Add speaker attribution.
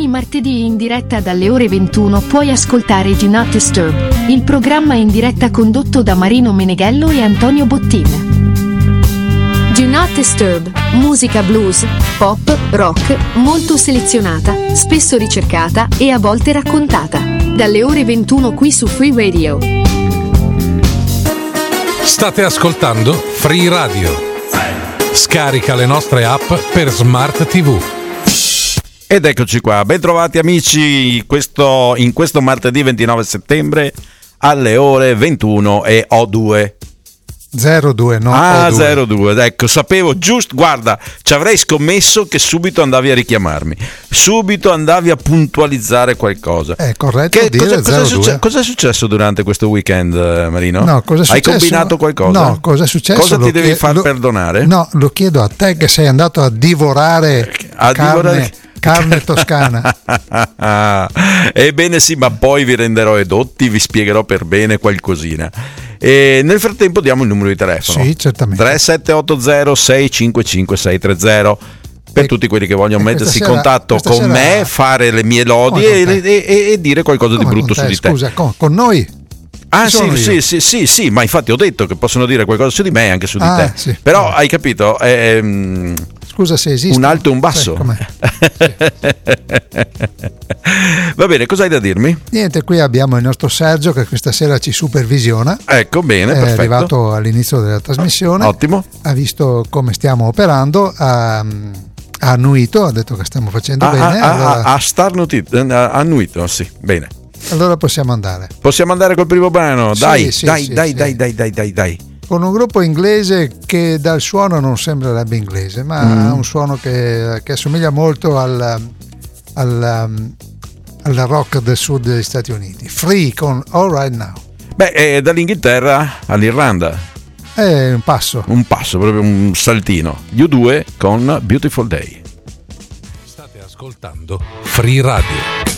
Speaker 1: Ogni martedì in diretta dalle ore 21 puoi ascoltare Do Not Disturb, il programma in diretta condotto da Marino Meneghello e Antonio Bottin. Do Not Disturb, musica blues, pop, rock, molto selezionata, spesso ricercata e a volte raccontata. Dalle ore 21 qui su Free Radio.
Speaker 2: State ascoltando Free Radio. Scarica le nostre app per Smart TV.
Speaker 3: Ed eccoci qua, ben trovati amici in questo martedì 29 settembre alle ore 21:02.
Speaker 4: 02, no?
Speaker 3: Ah,
Speaker 4: O2.
Speaker 3: 02, ecco, sapevo giusto, guarda, ci avrei scommesso che subito andavi a richiamarmi, subito andavi a puntualizzare qualcosa.
Speaker 4: È corretto dire 02.
Speaker 3: Cosa è successo durante questo weekend, Marino?
Speaker 4: No, cosa è successo?
Speaker 3: Hai combinato qualcosa?
Speaker 4: No, cosa è successo?
Speaker 3: Cosa ti devi far perdonare?
Speaker 4: No, lo chiedo a te che sei andato a divorare carne toscana.
Speaker 3: Ebbene sì, ma poi vi renderò edotti, vi spiegherò per bene qualcosina. E nel frattempo diamo il numero di telefono.
Speaker 4: Sì, certamente.
Speaker 3: 3780 655 630 per tutti quelli che vogliono mettersi in contatto con me, fare le mie lodi e dire qualcosa di brutto su di te.
Speaker 4: Scusa, con noi?
Speaker 3: Ah sì, ma infatti ho detto che possono dire qualcosa su di me e anche su di te.
Speaker 4: Sì.
Speaker 3: Però hai capito?
Speaker 4: Scusa se esiste.
Speaker 3: Un alto e un basso.
Speaker 4: Sì.
Speaker 3: Va bene, cosa hai da dirmi?
Speaker 4: Niente, qui abbiamo il nostro Sergio che questa sera ci supervisiona.
Speaker 3: Ecco, bene, perfetto.
Speaker 4: È arrivato all'inizio della trasmissione.
Speaker 3: Ottimo.
Speaker 4: Ha visto come stiamo operando, ha annuito, ha detto che stiamo facendo bene.
Speaker 3: Ha annuito, sì, bene.
Speaker 4: Allora possiamo andare.
Speaker 3: Possiamo andare col primo brano, dai.
Speaker 4: Con un gruppo inglese che dal suono non sembrerebbe inglese, ma ha un suono che assomiglia molto al rock del sud degli Stati Uniti. Free con All Right Now.
Speaker 3: Beh, dall'Inghilterra all'Irlanda.
Speaker 4: È un passo.
Speaker 3: Proprio un saltino. U2 con Beautiful Day.
Speaker 2: State ascoltando Free Radio.